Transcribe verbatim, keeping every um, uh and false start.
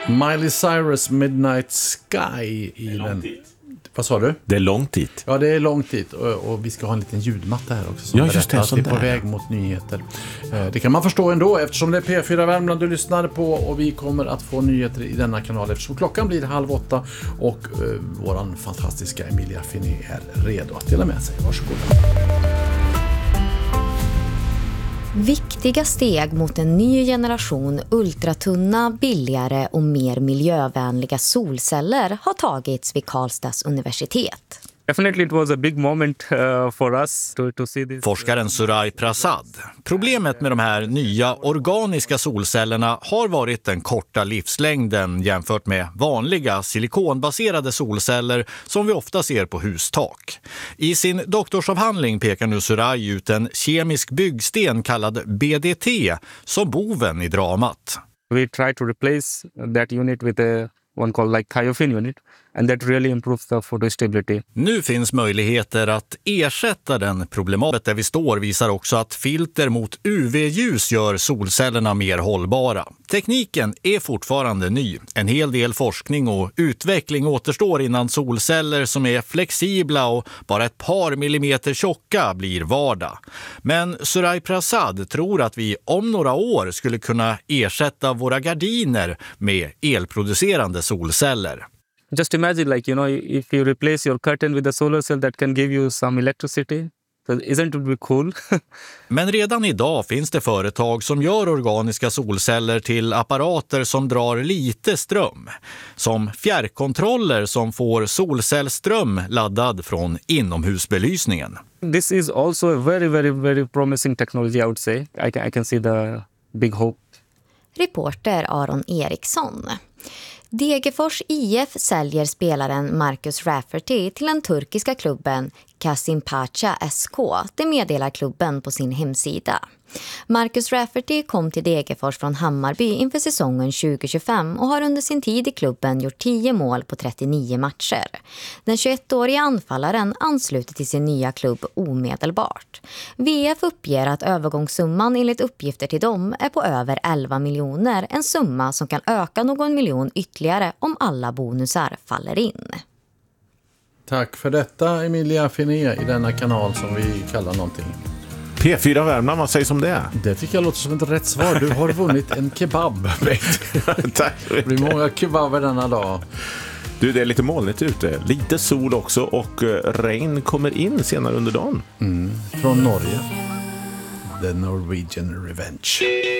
Miley Cyrus Midnight Sky i den. Vad sa du? Det är långt dit. Ja, det är långt dit och, och vi ska ha en liten ljudmatta här också som ja, just det, att vi är på där. väg mot nyheter. Eh, det kan man förstå ändå eftersom det är P fyra Värmland du lyssnar på och vi kommer att få nyheter i denna kanal eftersom klockan blir halv åtta och eh, våran fantastiska Emilia Finé är redo att dela med sig. Varsågod. Viktiga steg mot en ny generation ultratunna, billigare och mer miljövänliga solceller har tagits vid Karlstads universitet. Definitely it was a big moment uh, for us to, to see this. Forskaren Suray Prasad. Problemet med de här nya organiska solcellerna har varit den korta livslängden jämfört med vanliga silikonbaserade solceller som vi ofta ser på hustak. I sin doktorsavhandling pekar nu Suray ut en kemisk byggsten kallad B D T som boven i dramat. We try to replace that unit with a one called like thiophene unit, and that really improves the photostability. Nu finns möjligheter att ersätta den. Problemet där vi står visar också att filter mot U V-ljus gör solcellerna mer hållbara. Tekniken är fortfarande ny. En hel del forskning och utveckling återstår innan solceller som är flexibla och bara ett par millimeter tjocka blir vardag. Men Suray Prasad tror att vi om några år skulle kunna ersätta våra gardiner med elproducerande solceller. Just imagine, like, you know, if you replace your curtain with a solar cell that can give you some electricity. So isn't it be cool? Men redan idag finns det företag som gör organiska solceller till apparater som drar lite ström. Som fjärrkontroller som får solcellström laddad från inomhusbelysningen. This is also a very, very, very promising technology, I would say. I can, I can see the big hope. Reporter Aron Eriksson. Degerfors I F säljer spelaren Marcus Rafferty till den turkiska klubben Kasımpaşa S K, det meddelar klubben på sin hemsida. Marcus Rafferty kom till Degerfors från Hammarby inför säsongen tjugo tjugofem och har under sin tid i klubben gjort tio mål på trettionio matcher. Den tjugoettåriga anfallaren ansluter till sin nya klubb omedelbart. V F uppger att övergångssumman enligt uppgifter till dem är på över elva miljoner, en summa som kan öka någon miljon ytterligare om alla bonusar faller in. Tack för detta Emilia Finé i denna kanal som vi kallar någonting. P fyra Värmland, vad sägs om det? Det tycker jag låter som ett rätt svar. Du har vunnit en kebab. Tack. Det blir många kebaber denna dag. Du, det är lite molnigt ute. Lite sol också och regn kommer in senare under dagen. Mm, från Norge. The Norwegian Revenge.